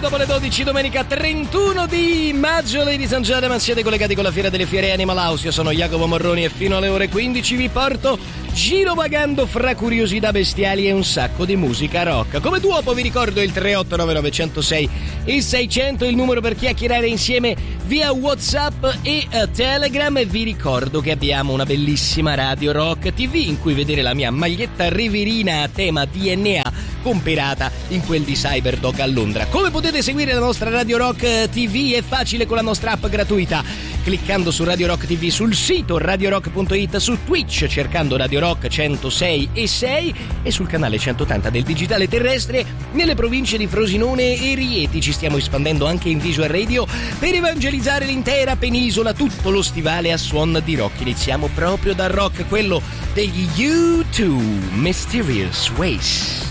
dopo le 12, domenica 31 di maggio. Ladies and gentlemen, siete collegati con la Fiera delle Fiere Animal House. Io sono Jacopo Morroni e fino alle ore 15 vi porto girovagando fra curiosità bestiali e un sacco di musica rock. Come duopo vi ricordo il 389 106 e 600, il numero per chiacchierare insieme via WhatsApp e Telegram. E vi ricordo che abbiamo una bellissima Radio Rock TV in cui vedere la mia maglietta riverina a tema DNA comperata in quel di Cyberdog a Londra. Come potete seguire la nostra Radio Rock TV? È facile con la nostra app gratuita, cliccando su Radio Rock TV sul sito radiorock.it, su Twitch cercando Radio Rock 106 e 6 e sul canale 180 del digitale terrestre nelle province di Frosinone e Rieti. Ci stiamo espandendo anche in Visual Radio per evangelizzare l'intera penisola, tutto lo stivale a suon di rock. Iniziamo proprio dal rock, quello degli U2, Mysterious Ways.